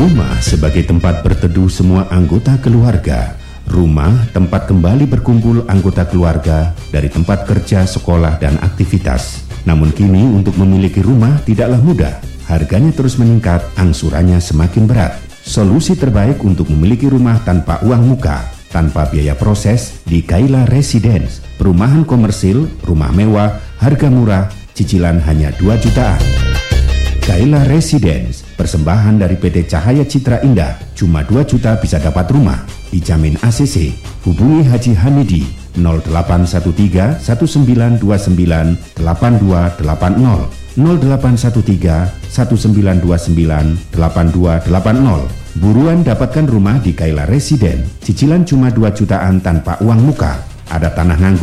Rumah sebagai tempat berteduh semua anggota keluarga. Rumah tempat kembali berkumpul anggota keluarga dari tempat kerja, sekolah, dan aktivitas. Namun kini untuk memiliki rumah tidaklah mudah. Harganya terus meningkat, angsurannya semakin berat. Solusi terbaik untuk memiliki rumah tanpa uang muka, tanpa biaya proses di Kaila Residence. Perumahan komersil, rumah mewah, harga murah, cicilan hanya 2 jutaan. Kaila Residence, persembahan dari PT Cahaya Citra Indah. Cuma 2 juta bisa dapat rumah. Dijamin ACC. Hubungi Haji Hamidi 0813 1929 8280 0813 1929 8280. Buruan dapatkan rumah di Kaila Residence. Cicilan cuma 2 jutaan tanpa uang muka. Ada tanah nganggur